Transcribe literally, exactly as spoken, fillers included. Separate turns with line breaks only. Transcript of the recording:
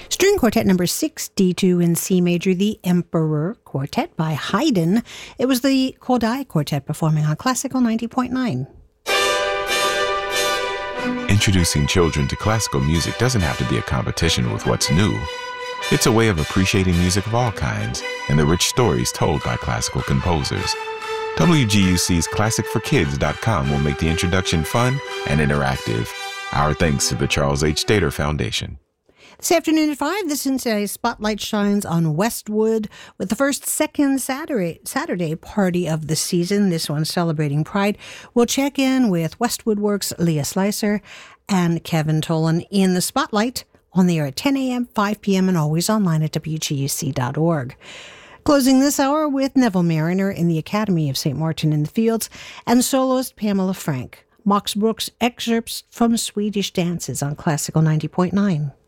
String Quartet number six, D two in C major, The Emperor Quartet by Haydn. It was the Kodály Quartet performing on Classical ninety point nine.
Introducing children to classical music doesn't have to be a competition with what's new. It's a way of appreciating music of all kinds and the rich stories told by classical composers. W G U C's classic for kids dot com will make the introduction fun and interactive. Our thanks to the Charles H. Stater Foundation.
This afternoon at five, the Cincinnati Spotlight shines on Westwood with the first second Saturday, Saturday party of the season. This one celebrating Pride. We'll check in with Westwood Works' Leah Slicer and Kevin Tolan in the Spotlight on the air at ten a.m., five p.m., and always online at W G U C dot org. Closing this hour with Neville Mariner in the Academy of Saint Martin in the Fields and soloist Pamela Frank. Max Brooks excerpts from Swedish dances on Classical ninety point nine.